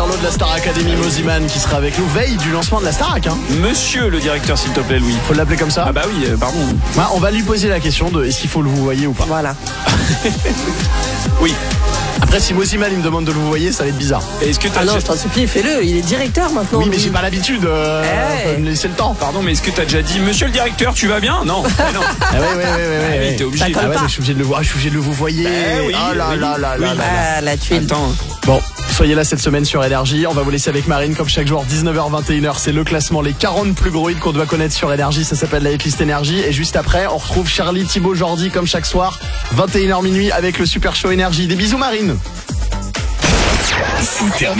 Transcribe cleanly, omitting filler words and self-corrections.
choisir l'eau de la Star Academy, Moziman, qui sera avec nous veille du lancement de la Starac. Monsieur le directeur, s'il te plaît, Louis. Faut l'appeler comme ça? Ah bah oui, pardon. On va lui poser la question de est-ce qu'il faut le vous voyez ou pas. Voilà. Oui. Après, si Moziman il me demande de le vous voyez, ça va être bizarre. Est-ce que t'as Ah non, je t'en supplie, fais-le. Il est directeur maintenant. Oui, mais lui. j'ai pas l'habitude. Faut me laisser le temps. Pardon, mais est-ce que t'as déjà dit Monsieur le directeur, tu vas bien? Non. Ah, non. Ah ouais. Oui, t'es obligé. Ah ouais, mais je suis obligé de le voir. Je suis obligé de le vous voyez. Oui, oh là oui, là là oui. là là. Ah, la tuile. Attends. Bon, soyez là cette semaine sur Énergie. On va vous laisser avec Marine comme chaque jour, 19h, 21h. C'est le classement, les 40 plus gros hits qu'on doit connaître sur Énergie. Ça s'appelle la hitlist Énergie. Et juste après, on retrouve Charlie, Thibaut, Jordi comme chaque soir, 21h minuit avec le super show Énergie. Des bisous Marine. Super